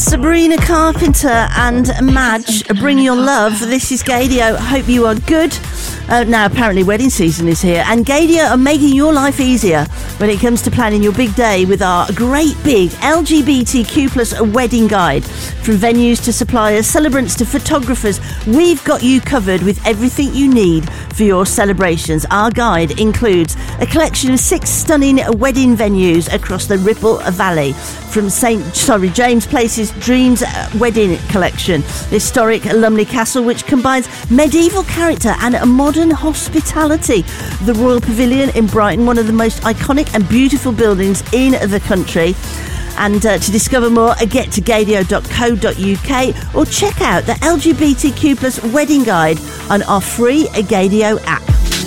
Sabrina Carpenter and Madge, Bring Your Love. This is Gaydio. Hope you are good. Now, apparently wedding season is here, and Gaydio are making your life easier when it comes to planning your big day with our great big LGBTQ plus wedding guide. From venues to suppliers, celebrants to photographers, we've got you covered with everything you need for your celebrations. Our guide includes a collection of 6 stunning wedding venues across the Ripple Valley, from James Place's Dreams Wedding Collection, the historic Lumley Castle, which combines medieval character and modern hospitality, the Royal Pavilion in Brighton, one of the most iconic and beautiful buildings in the country. And to discover more, get to gaydio.co.uk or check out the LGBTQ plus wedding guide on our free Gaydio app.